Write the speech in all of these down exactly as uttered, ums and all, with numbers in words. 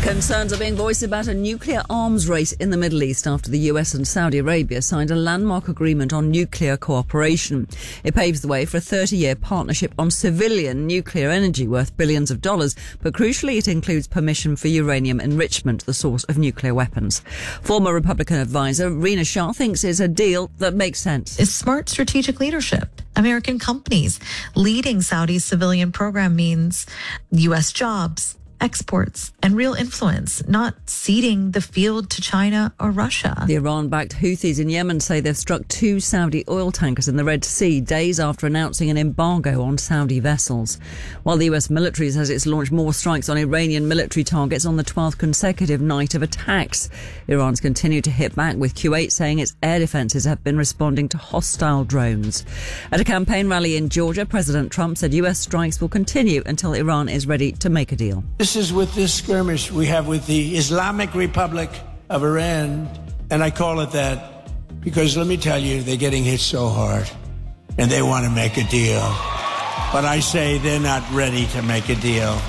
Concerns are being voiced about a nuclear arms race in the Middle East after the U S and Saudi Arabia signed a landmark agreement on nuclear cooperation. It paves the way for a thirty-year partnership on civilian nuclear energy worth billions of dollars, but crucially it includes permission for uranium enrichment, the source of nuclear weapons. Former Republican advisor Rina Shah thinks it's a deal that makes sense. It's smart strategic leadership. American companies leading Saudi's civilian program means U S jobs, exports, and real influence, not ceding the field to China or Russia. The Iran-backed Houthis in Yemen say they've struck two Saudi oil tankers in the Red Sea days after announcing an embargo on Saudi vessels. While the U S military says it's launched more strikes on Iranian military targets on the twelfth consecutive night of attacks. Iran's continued to hit back, with Kuwait saying its air defences have been responding to hostile drones. At a campaign rally in Georgia, President Trump said U S strikes will continue until Iran is ready to make a deal. This is with this skirmish we have with the Islamic Republic of Iran, and I call it that because, let me tell you, they're getting hit so hard, and they want to make a deal. But I say they're not ready to make a deal,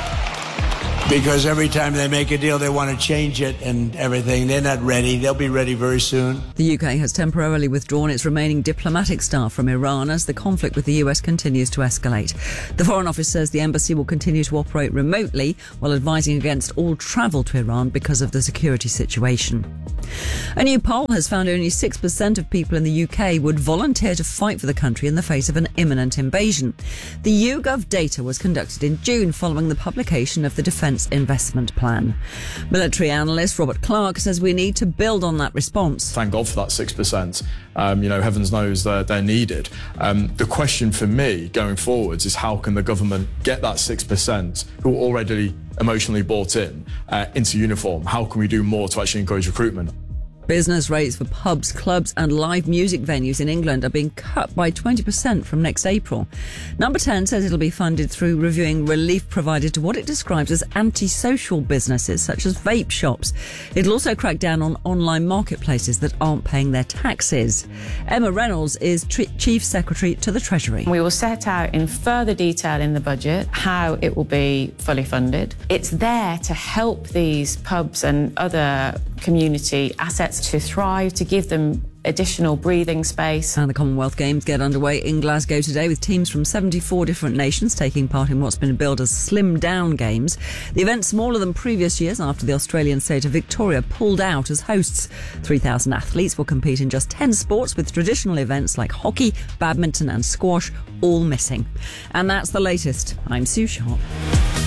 because every time they make a deal, they want to change it and everything. They're not ready. They'll be ready very soon. The U K has temporarily withdrawn its remaining diplomatic staff from Iran as the conflict with the U S continues to escalate. The Foreign Office says the embassy will continue to operate remotely while advising against all travel to Iran because of the security situation. A new poll has found only six percent of people in the U K would volunteer to fight for the country in the face of an imminent invasion. The YouGov data was conducted in June following the publication of the Defence Investment Plan. Military analyst Robert Clark says we need to build on that response. Thank God for that six percent. Um, you know, heavens knows they're, they're needed. Um, the question for me going forwards is how can the government get that six percent who are already emotionally bought in uh, into uniform? How can we do more to actually encourage recruitment? Business rates for pubs, clubs and live music venues in England are being cut by twenty percent from next April. Number ten says it'll be funded through reviewing relief provided to what it describes as antisocial businesses such as vape shops. It'll also crack down on online marketplaces that aren't paying their taxes. Emma Reynolds is tri- Chief Secretary to the Treasury. We will set out in further detail in the budget how it will be fully funded. It's there to help these pubs and other community assets to thrive, to give them additional breathing space. And the Commonwealth Games get underway in Glasgow today with teams from seventy-four different nations taking part in what's been billed as slimmed down games. The event's smaller than previous years after the Australian state of Victoria pulled out as hosts. three thousand athletes will compete in just ten sports, with traditional events like hockey, badminton and squash all missing. And that's the latest. I'm Sue Sharp.